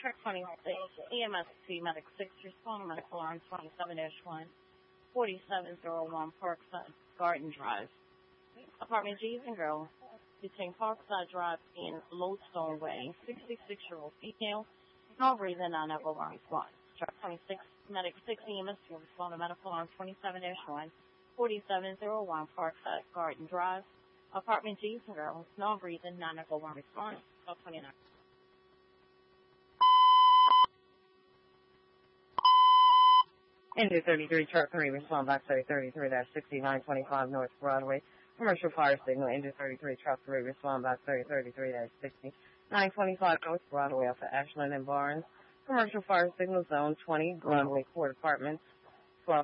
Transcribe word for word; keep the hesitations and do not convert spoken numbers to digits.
Truck twenty-six, E M S T Medic six, responding medical alarm twenty-seven dash one, forty-seven oh one Parkside Garden Drive. Apartment G's and Girl between Parkside Drive and Lodestone Way, sixty-six-year-old female, no breathing, non-echo alarm response. Truck twenty-six, Medic six, E M S T, responding medical alarm twenty-seven dash one, forty-seven oh one Parkside Garden Drive. Apartment G's and Girl, no breathing, non-echo alarm response. Call twenty-nine. Indy thirty-three, Truck three, respond back thirty-three dash sixty-nine twenty-five North Broadway. Commercial fire signal, Indy thirty-three, Truck three, respond back thirty-three dash sixty-nine twenty-five North Broadway off of Ashland and Barnes. Commercial fire signal, Zone twenty, Broadway Court Apartments.